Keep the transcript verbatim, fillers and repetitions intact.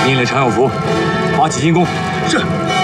命令常有福发起进攻。 是。